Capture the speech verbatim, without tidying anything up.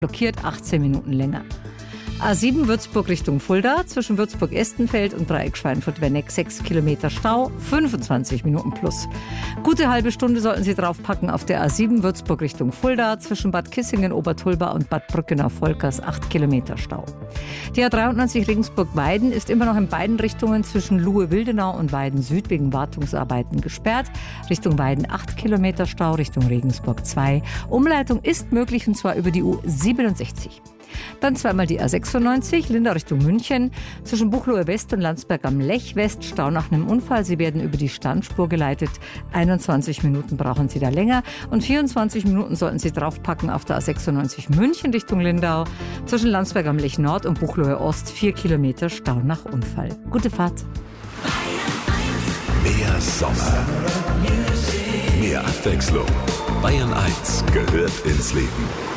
blockiert, achtzehn Minuten länger. A sieben Würzburg Richtung Fulda, zwischen Würzburg-Estenfeld und Dreieck Schweinfurt-Wenneck sechs Kilometer Stau, fünfundzwanzig Minuten plus. Gute halbe Stunde sollten Sie draufpacken auf der A sieben Würzburg Richtung Fulda, zwischen Bad Kissingen, Obertulba und Bad Brückenau-Volkers acht Kilometer Stau. Die A dreiundneunzig Regensburg-Weiden ist immer noch in beiden Richtungen zwischen Luhe-Wildenau und Weiden Süd wegen Wartungsarbeiten gesperrt. Richtung Weiden acht Kilometer Stau, Richtung Regensburg zwei. Umleitung ist möglich und zwar über die U siebenundsechzig. Dann zweimal die A sechsundneunzig, Lindau Richtung München, zwischen Buchloe West und Landsberg am Lech West, Stau nach einem Unfall. Sie werden über die Standspur geleitet. einundzwanzig Minuten brauchen Sie da länger und vierundzwanzig Minuten sollten Sie draufpacken auf der A sechsundneunzig München Richtung Lindau, zwischen Landsberg am Lech Nord und Buchloe Ost vier Kilometer Stau nach Unfall. Gute Fahrt. Mehr Sommer, mehr Abwechslung. Bayern eins gehört ins Leben.